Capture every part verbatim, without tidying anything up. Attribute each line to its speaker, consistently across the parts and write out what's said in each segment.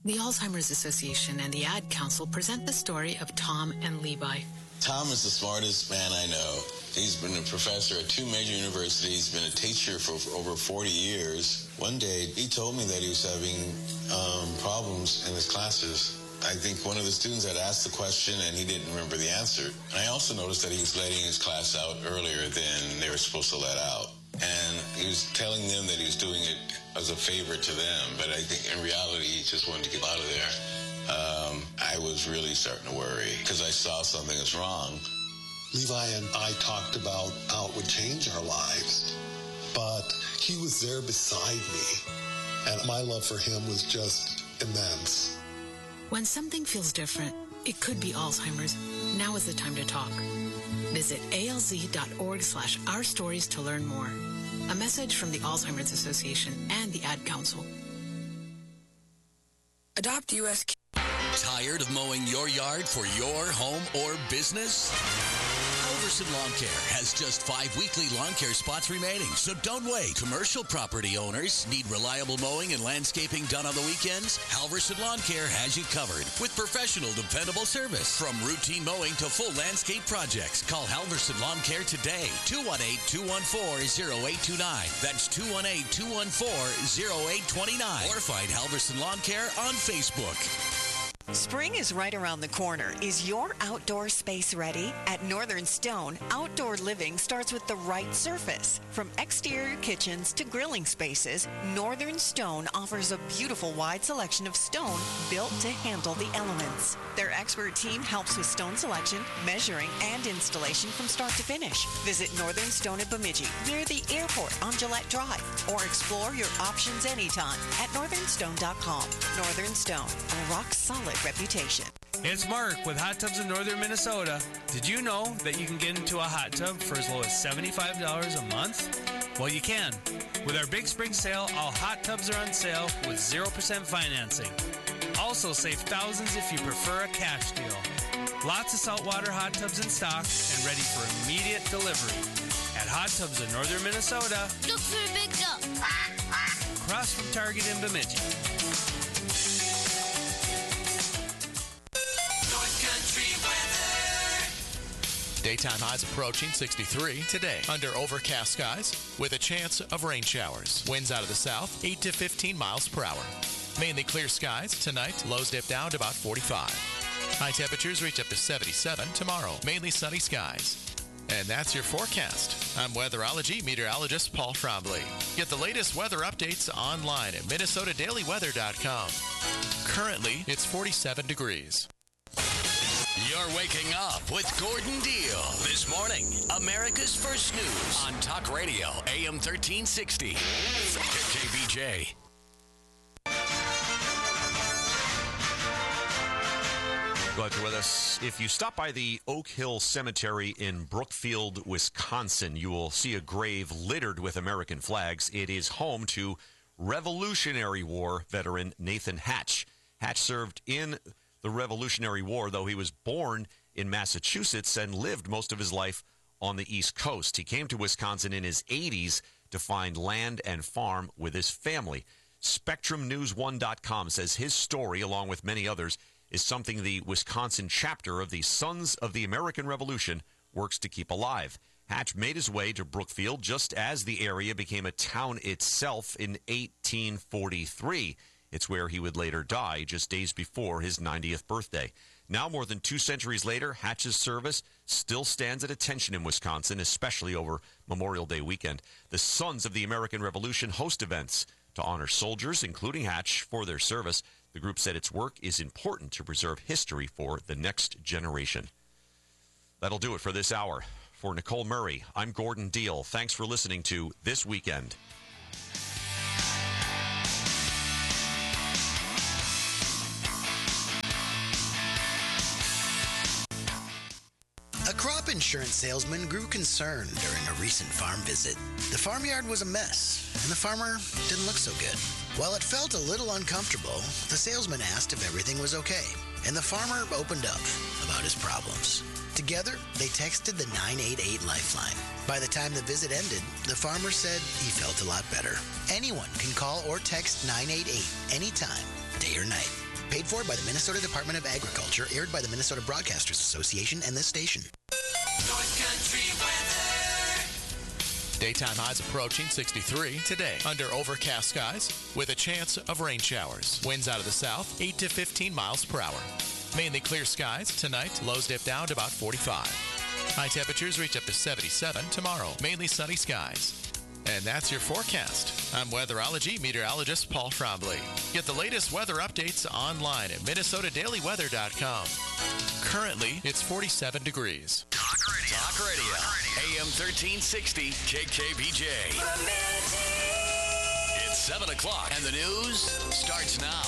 Speaker 1: The Alzheimer's Association and the Ad Council present the story of Tom and Levi.
Speaker 2: Tom is the smartest man I know. He's been a professor at two major universities, been a teacher for over forty years. One day, he told me that he was having um, problems in his classes. I think one of the students had asked the question and he didn't remember the answer. And I also noticed that he was letting his class out earlier than they were supposed to let out. And he was telling them that he was doing it as a favor to them, but I think in reality he just wanted to get out of there. Um, I was really starting to worry because I saw something was wrong.
Speaker 3: Levi and I talked about how it would change our lives, but he was there beside me, and my love for him was just immense.
Speaker 1: When something feels different, it could be Alzheimer's. Now is the time to talk. Visit alz.org slash our stories to learn more. A message from the Alzheimer's Association and the Ad Council.
Speaker 4: Adopt U S
Speaker 5: Tired of mowing your yard for your home or business? Halverson Lawn Care has just five weekly lawn care spots remaining, so don't wait. Commercial property owners need reliable mowing and landscaping done on the weekends? Halverson Lawn Care has you covered with professional, dependable service. From routine mowing to full landscape projects, call Halverson Lawn Care today. two one eight, two one four, zero eight two nine. That's two one eight, two one four, zero eight two nine. Or find Halverson Lawn Care on Facebook.
Speaker 6: Spring is right around the corner. Is your outdoor space ready? At Northern Stone, outdoor living starts with the right surface. From exterior kitchens to grilling spaces, Northern Stone offers a beautiful wide selection of stone built to handle the elements. Their expert team helps with stone selection, measuring, and installation from start to finish. Visit Northern Stone at Bemidji, near the airport on Gillette Drive, or explore your options anytime at northern stone dot com. Northern Stone, a rock-solid reputation.
Speaker 7: It's Mark with Hot Tubs in Northern Minnesota. Did you know that you can get into a hot tub for as low as seventy-five dollars a month? Well, you can. With our big spring sale, all hot tubs are on sale with zero percent financing. Also save thousands if you prefer a cash deal. Lots of saltwater hot tubs in stock and ready for immediate delivery. At Hot Tubs in Northern Minnesota.
Speaker 8: Look for a big tub.
Speaker 7: Across from Target in Bemidji.
Speaker 9: Daytime highs approaching sixty-three today under overcast skies with a chance of rain showers. Winds out of the south, eight to fifteen miles per hour. Mainly clear skies tonight. Lows dip down to about forty-five. High temperatures reach up to seventy-seven tomorrow. Mainly sunny skies. And that's your forecast. I'm weatherology meteorologist Paul Trombley. Get the latest weather updates online at minnesota daily weather dot com. Currently, it's forty-seven degrees.
Speaker 5: You're waking up with Gordon Deal this morning. America's First News on Talk Radio, A M thirteen sixty. K B J.
Speaker 10: Glad you're with us. If you stop by the Oak Hill Cemetery in Brookfield, Wisconsin, you will see a grave littered with American flags. It is home to Revolutionary War veteran Nathan Hatch. Hatch served in the Revolutionary War, though he was born in Massachusetts and lived most of his life on the East Coast. He came to Wisconsin in his eighties to find land and farm with his family. Spectrum News one dot com says his story, along with many others, is something the Wisconsin chapter of the Sons of the American Revolution works to keep alive. Hatch made his way to Brookfield just as the area became a town itself in eighteen forty-three. It's where he would later die just days before his ninetieth birthday. Now, more than two centuries later, Hatch's service still stands at attention in Wisconsin, especially over Memorial Day weekend. The Sons of the American Revolution host events to honor soldiers, including Hatch, for their service. The group said its work is important to preserve history for the next generation. That'll do it for this hour. For Nicole Murray, I'm Gordon Deal. Thanks for listening to This Weekend.
Speaker 11: A crop insurance salesman grew concerned during a recent farm visit. The farmyard was a mess, and the farmer didn't look so good. While it felt a little uncomfortable, the salesman asked if everything was okay, and the farmer opened up about his problems. Together, they texted the nine eight eight Lifeline. By the time the visit ended, the farmer said he felt a lot better. Anyone can call or text nine eight eight anytime, day or night. Paid for by the Minnesota Department of Agriculture, aired by the Minnesota Broadcasters Association and this station.
Speaker 5: North Country weather. Daytime highs approaching sixty-three today under overcast skies with a chance of rain showers. Winds out of the south, eight to fifteen miles per hour. Mainly clear skies tonight. Lows dip down to about forty-five. High temperatures reach up to seventy-seven tomorrow. Mainly sunny skies. And that's your forecast. I'm weatherology meteorologist Paul Trombley. Get the latest weather updates online at minnesota daily weather dot com. Currently, it's forty-seven degrees.
Speaker 4: Talk radio. Talk radio. A M thirteen sixty K K B J. It's seven o'clock, and the news starts now.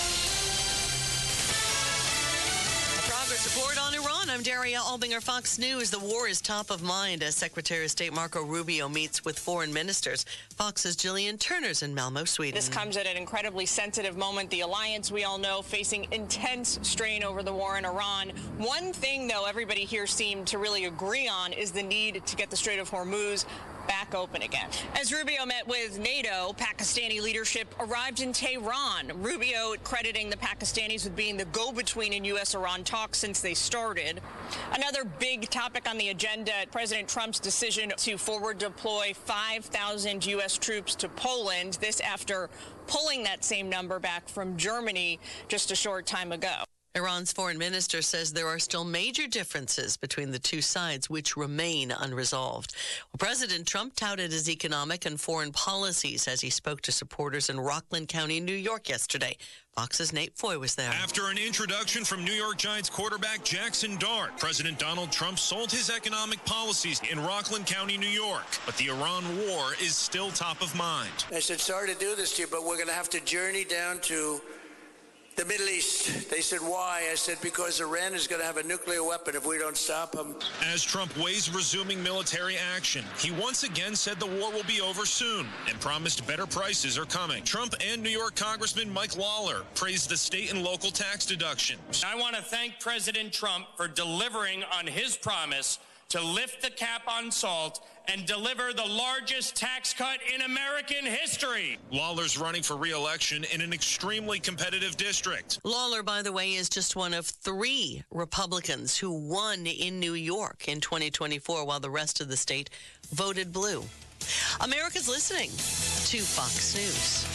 Speaker 8: Progress report on Iran. I'm Daria Albinger, Fox News. The war is top of mind as Secretary of State Marco Rubio meets with foreign ministers. Fox's Jillian Turner's in Malmo, Sweden.
Speaker 12: This comes at an incredibly sensitive moment. The alliance, we all know, facing intense strain over the war in Iran. One thing, though, everybody here seemed to really agree on is the need to get the Strait of Hormuz back open again. As Rubio met with NATO, Pakistani leadership arrived in Tehran. Rubio crediting the Pakistanis with being the go-between in U S Iran talks since they started. Another big topic on the agenda, President Trump's decision to forward deploy five thousand U S troops to Poland. This after pulling that same number back from Germany just a short time ago.
Speaker 8: Iran's foreign minister says there are still major differences between the two sides which remain unresolved. Well, President Trump touted his economic and foreign policies as he spoke to supporters in Rockland County, New York yesterday. Fox's Nate Foy was there.
Speaker 13: After an introduction from New York Giants quarterback Jackson Dart, President Donald Trump sold his economic policies in Rockland County, New York. But the Iran war is still top of mind.
Speaker 14: I said, sorry to do this to you, but we're going to have to journey down to the Middle East. They said, why? I said, because Iran is going to have a nuclear weapon if we don't stop them.
Speaker 13: As Trump weighs resuming military action, he once again said the war will be over soon and promised better prices are coming. Trump and New York Congressman Mike Lawler praised the state and local tax deductions.
Speaker 15: I want to thank President Trump for delivering on his promise to lift the cap on salt and deliver the largest tax cut in American history.
Speaker 13: Lawler's running for re-election in an extremely competitive district.
Speaker 8: Lawler, by the way, is just one of three Republicans who won in New York in twenty twenty-four, while the rest of the state voted blue. America's listening to Fox News.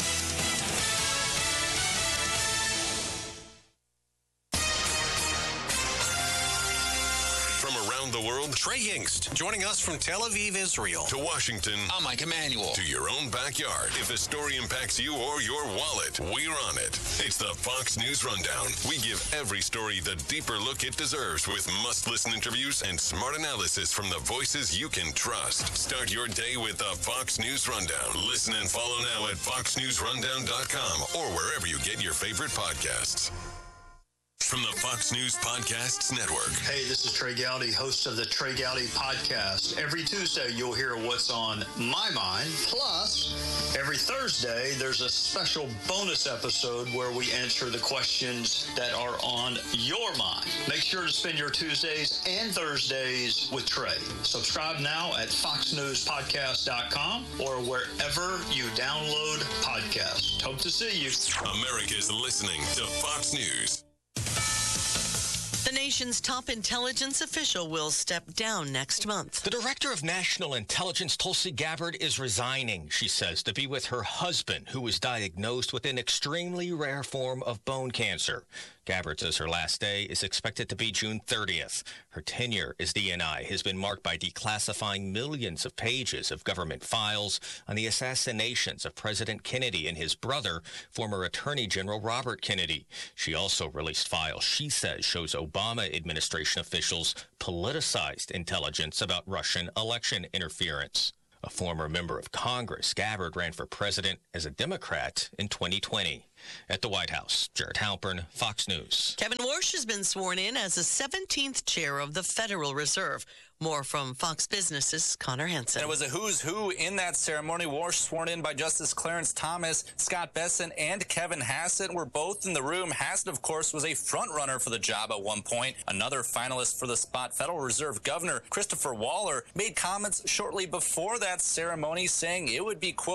Speaker 16: Around the world, Trey Yingst joining us from Tel Aviv, Israel, to Washington.
Speaker 4: I'm Mike Emanuel.
Speaker 16: To your own backyard. If the story impacts you or your wallet, we're on it. It's the Fox News Rundown. We give every story the deeper look it deserves with must-listen interviews and smart analysis from the voices you can trust. Start your day with the Fox News Rundown. Listen and follow now at fox news rundown dot com or wherever you get your favorite podcasts. From the Fox News Podcasts Network.
Speaker 17: Hey, this is Trey Gowdy, host of the Trey Gowdy Podcast. Every Tuesday, you'll hear what's on my mind. Plus, every Thursday, there's a special bonus episode where we answer the questions that are on your mind. Make sure to spend your Tuesdays and Thursdays with Trey. Subscribe now at fox news podcast dot com or wherever you download podcasts. Hope to see you.
Speaker 16: America's listening to Fox News.
Speaker 8: The nation's top intelligence official will step down next month.
Speaker 18: The director of national intelligence, Tulsi Gabbard, is resigning, she says, to be with her husband, who was diagnosed with an extremely rare form of bone cancer. Gabbard says her last day is expected to be June thirtieth. Her tenure as D N I has been marked by declassifying millions of pages of government files on the assassinations of President Kennedy and his brother, former Attorney General Robert Kennedy. She also released files she says shows Obama administration officials politicized intelligence about Russian election interference. A former member of Congress, Gabbard ran for president as a Democrat in twenty twenty. At the White House, Jared Halpern, Fox News.
Speaker 8: Kevin Warsh has been sworn in as the seventeenth chair of the Federal Reserve. More from Fox Business's Connor Hansen.
Speaker 19: And it was a who's who in that ceremony. Warsh sworn in by Justice Clarence Thomas, Scott Bessent, and Kevin Hassett were both in the room. Hassett, of course, was a front runner for the job at one point. Another finalist for the spot, Federal Reserve Governor Christopher Waller, made comments shortly before that ceremony saying it would be, quote,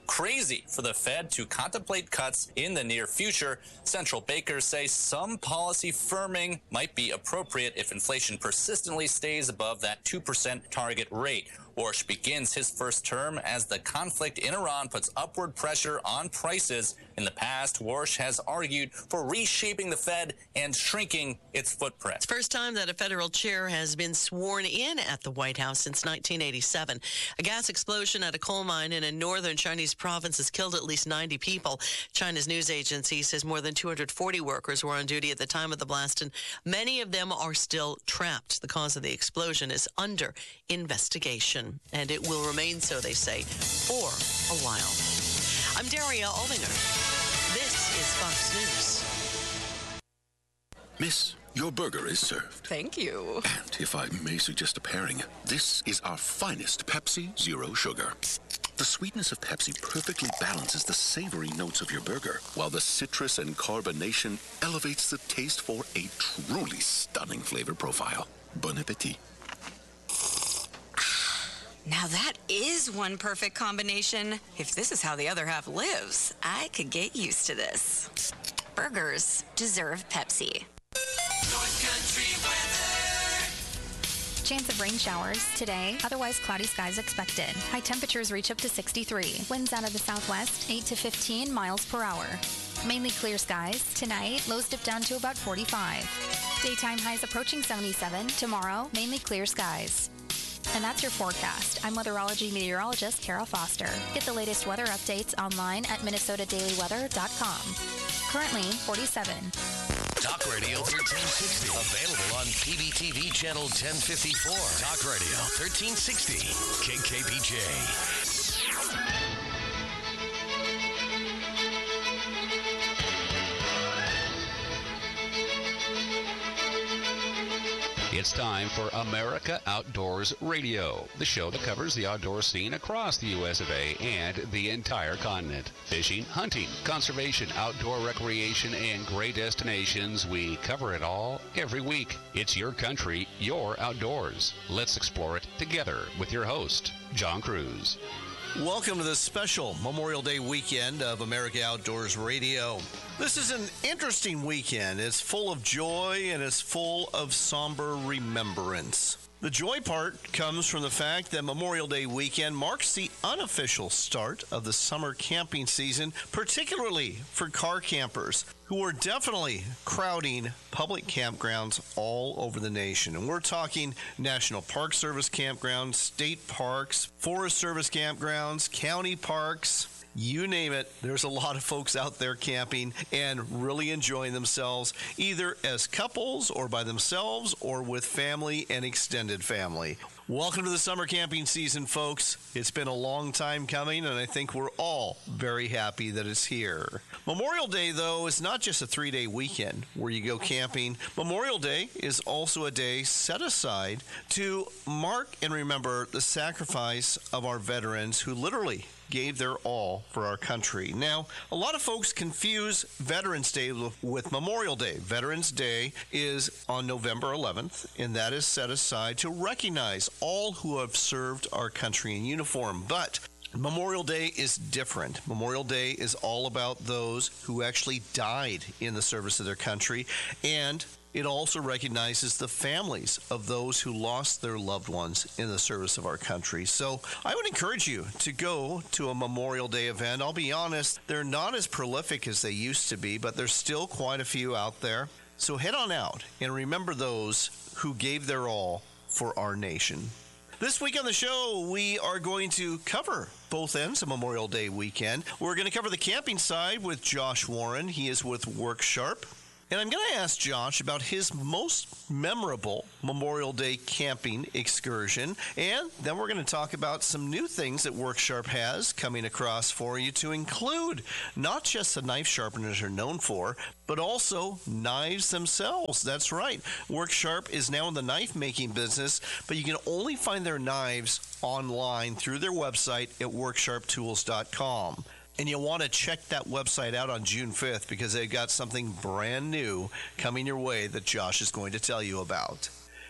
Speaker 19: crazy for the Fed to contemplate cuts in the near future. Central bankers say some policy firming might be appropriate if inflation persistently stays above that two percent target rate. Warsh begins his first term as the conflict in Iran puts upward pressure on prices. In the past, Warsh has argued for reshaping the Fed and shrinking its footprint.
Speaker 8: It's the first time that a federal chair has been sworn in at the White House since nineteen eighty-seven. A gas explosion at a coal mine in a northern Chinese province has killed at least ninety people. China's news agency says more than two hundred forty workers were on duty at the time of the blast, and many of them are still trapped. The cause of the explosion is under investigation, and it will remain so, they say, for a while. I'm Daria Aldinger. This is Fox News.
Speaker 20: Miss, your burger is served.
Speaker 6: Thank you.
Speaker 20: And if I may suggest a pairing, this is our finest Pepsi Zero Sugar. The sweetness of Pepsi perfectly balances the savory notes of your burger, while the citrus and carbonation elevates the taste for a truly stunning flavor profile. Bon appetit.
Speaker 21: Now that is one perfect combination. If this is how the other half lives, I could get used to this. Burgers deserve Pepsi.
Speaker 22: North Country weather.
Speaker 23: Chance of rain showers today, otherwise cloudy skies expected. High temperatures reach up to sixty-three. Winds out of the southwest, eight to fifteen miles per hour. Mainly clear skies. Tonight, lows dip down to about forty-five. Daytime highs approaching seventy-seven. Tomorrow, mainly clear skies. And that's your forecast. I'm weatherology meteorologist Kara Foster. Get the latest weather updates online at minnesota daily weather dot com. Currently, forty-seven.
Speaker 5: Talk Radio thirteen sixty. Available on P B T V channel ten fifty-four. Talk Radio thirteen sixty. K K B J.
Speaker 24: It's time for America Outdoors Radio, the show that covers the outdoor scene across the U S of A and the entire continent. Fishing, hunting, conservation, outdoor recreation, and great destinations. We cover it all every week. It's your country, your outdoors. Let's explore it together with your host, John Cruz.
Speaker 25: Welcome to this special Memorial Day weekend of America Outdoors Radio. This is an interesting weekend. It's full of joy and it's full of somber remembrance. The joy part comes from the fact that Memorial Day weekend marks the unofficial start of the summer camping season, particularly for car campers who are definitely crowding public campgrounds all over the nation. And we're talking National Park Service campgrounds, state parks, Forest Service campgrounds, county parks. You name it, there's a lot of folks out there camping and really enjoying themselves, either as couples or by themselves or with family and extended family. Welcome to the summer camping season, folks. It's been a long time coming, and I think we're all very happy that it's here. Memorial Day, though, is not just a three-day weekend where you go camping. Memorial Day is also a day set aside to mark and remember the sacrifice of our veterans who literally gave their all for our country. Now, a lot of folks confuse Veterans Day with Memorial Day. Veterans Day is on November eleventh, and that is set aside to recognize all who have served our country in uniform. But Memorial Day is different. Memorial Day is all about those who actually died in the service of their country, and it also recognizes the families of those who lost their loved ones in the service of our country. So I would encourage you to go to a Memorial Day event. I'll be honest, they're not as prolific as they used to be, but there's still quite a few out there. So head on out and remember those who gave their all for our nation. This week on the show, we are going to cover both ends of Memorial Day weekend. We're going to cover the camping side with Josh Warren. He is with WorkSharp. And I'm going to ask Josh about his most memorable Memorial Day camping excursion. And then we're going to talk about some new things that WorkSharp has coming across for you, to include not just the knife sharpeners are known for, but also knives themselves. That's right. WorkSharp is now in the knife making business, but you can only find their knives online through their website at work sharp tools dot com. And you'll want to check that website out on June fifth because they've got something brand new coming your way that Josh is going to tell you about.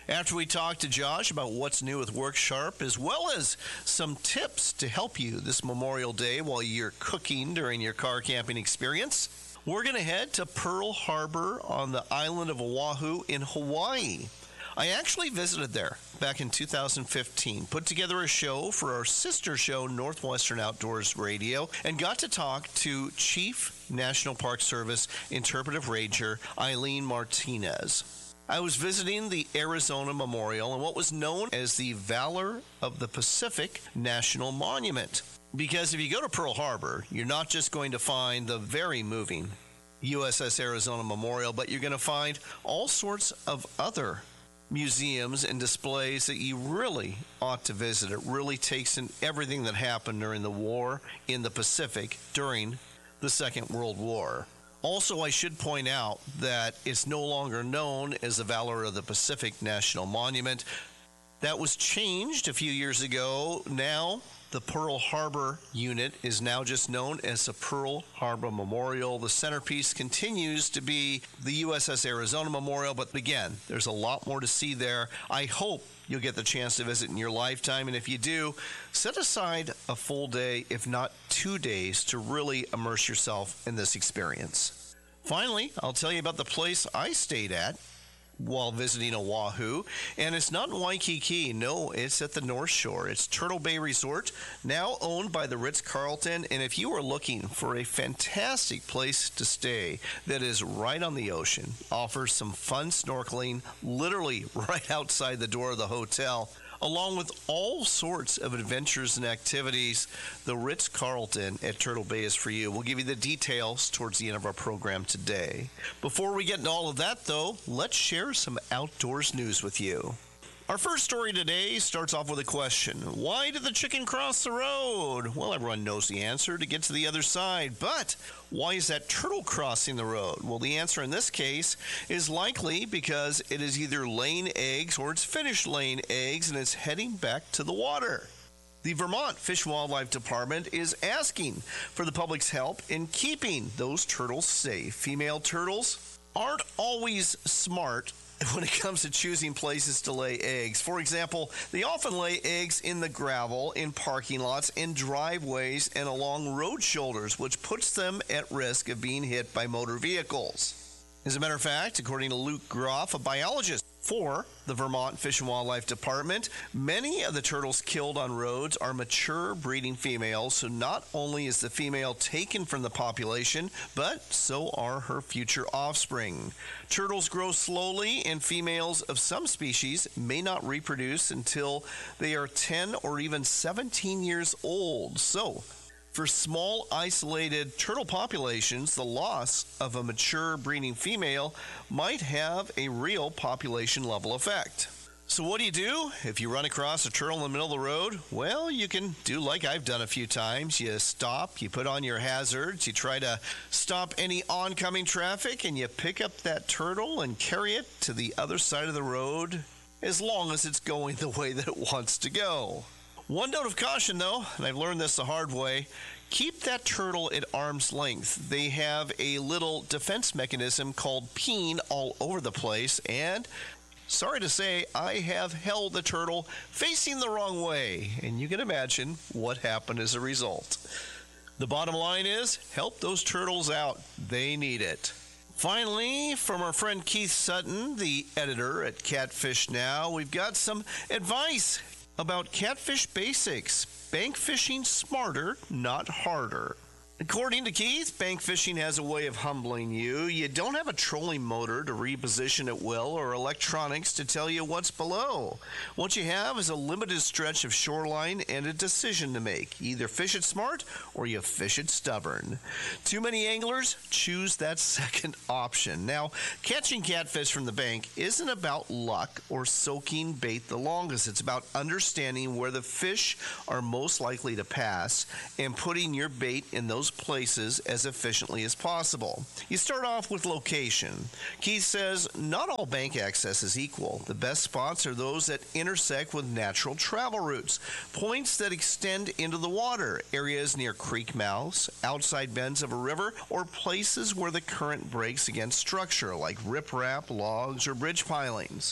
Speaker 25: After we talk to Josh about what's new with WorkSharp, as well as some tips to help you this Memorial Day while you're cooking during your car camping experience, we're going to head to Pearl Harbor on the island of Oahu in Hawaii. I actually visited there back in two thousand fifteen, put together a show for our sister show, Northwestern Outdoors Radio, and got to talk to Chief National Park Service Interpretive Ranger Eileen Martinez. I was visiting the Arizona Memorial and what was known as the Valor of the Pacific National Monument. Because if you go to Pearl Harbor, you're not just going to find the very moving U S S Arizona Memorial, but you're going to find all sorts of other museums and displays that you really ought to visit. It really takes in everything that happened during the war in the Pacific during the Second World War. Also, I should point out that it's no longer known as the Valor of the Pacific National Monument. That was changed a few years ago. Now, the Pearl Harbor unit is now just known as the Pearl Harbor Memorial. The centerpiece continues to be the U S S Arizona Memorial, but again, there's a lot more to see there. I hope you'll get the chance to visit in your lifetime, and if you do, set aside a full day, if not two days, to really immerse yourself in this experience. Finally, I'll tell you about the place I stayed at while visiting Oahu, and it's not in Waikiki. No, it's at the North Shore. It's Turtle Bay Resort, now owned by the Ritz-Carlton, and if you are looking for a fantastic place to stay that is right on the ocean, offers some fun snorkeling literally right outside the door of the hotel, along with all sorts of adventures and activities, the Ritz-Carlton at Turtle Bay is for you. We'll give you the details towards the end of our program today. Before we get into all of that, though, let's share some outdoors news with you. Our first story today starts off with a question. Why did the chicken cross the road? Well, everyone knows the answer, to get to the other side. But why is that turtle crossing the road? Well, the answer in this case is likely because it is either laying eggs or it's finished laying eggs and it's heading back to the water. The Vermont Fish and Wildlife Department is asking for the public's help in keeping those turtles safe. Female turtles aren't always smart when it comes to choosing places to lay eggs. For example, they often lay eggs in the gravel, in parking lots, in driveways, and along road shoulders, which puts them at risk of being hit by motor vehicles. As a matter of fact, according to Luke Groff, a biologist for the Vermont Fish and Wildlife Department, many of the turtles killed on roads are mature breeding females, so not only is the female taken from the population, but so are her future offspring. Turtles grow slowly, and females of some species may not reproduce until they are ten or even seventeen years old. So, for small, isolated turtle populations, the loss of a mature breeding female might have a real population-level effect. So what do you do if you run across a turtle in the middle of the road? Well, you can do like I've done a few times. You stop, you put on your hazards, you try to stop any oncoming traffic, and you pick up that turtle and carry it to the other side of the road, as long as it's going the way that it wants to go. One note of caution, though, and I've learned this the hard way, keep that turtle at arm's length. They have a little defense mechanism called peen all over the place, and sorry to say, I have held the turtle facing the wrong way, and you can imagine what happened as a result. The bottom line is, help those turtles out. They need it. Finally, from our friend Keith Sutton, the editor at Catfish Now, we've got some advice about catfish basics. Bank fishing smarter, not harder. According to Keith, bank fishing has a way of humbling you. You don't have a trolling motor to reposition at will or electronics to tell you what's below. What you have is a limited stretch of shoreline and a decision to make. Either fish it smart or you fish it stubborn. Too many anglers choose that second option. Now, catching catfish from the bank isn't about luck or soaking bait the longest. It's about understanding where the fish are most likely to pass and putting your bait in those places as efficiently as possible. You start off with location. Keith says not all bank access is equal. The best spots are those that intersect with natural travel routes, points that extend into the water, areas near creek mouths, outside bends of a river, or places where the current breaks against structure like riprap, logs, or bridge pilings.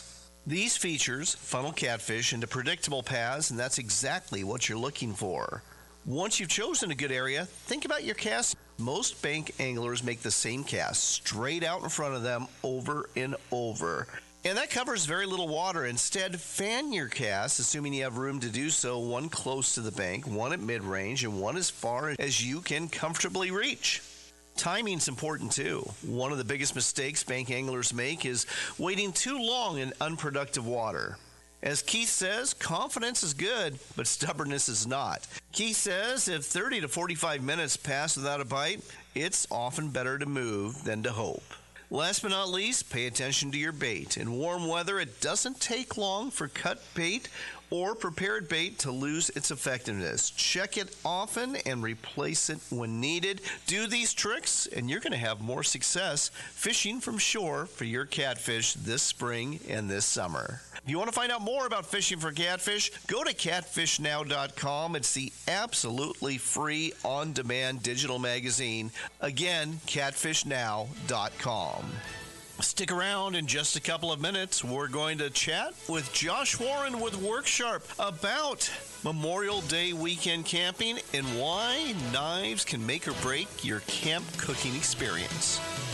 Speaker 25: These features funnel catfish into predictable paths, and that's exactly what you're looking for. Once you've chosen a good area, think about your cast. Most bank anglers make the same cast straight out in front of them over and over. And that covers very little water. Instead, fan your cast, assuming you have room to do so, one close to the bank, one at mid-range, and one as far as you can comfortably reach. Timing's important too. One of the biggest mistakes bank anglers make is waiting too long in unproductive water. As Keith says, confidence is good, but stubbornness is not. Keith says if thirty to forty-five minutes pass without a bite, it's often better to move than to hope. Last but not least, pay attention to your bait. In warm weather, it doesn't take long for cut bait or prepared bait to lose its effectiveness. Check it often and replace it when needed. Do these tricks and you're going to have more success fishing from shore for your catfish this spring and this summer. If you want to find out more about fishing for catfish, go to catfish now dot com. It's the absolutely free on-demand digital magazine. Again, catfish now dot com. Stick around in just a couple of minutes. We're going to chat with Josh Warren with Worksharp about Memorial Day weekend camping and why knives can make or break your camp cooking experience.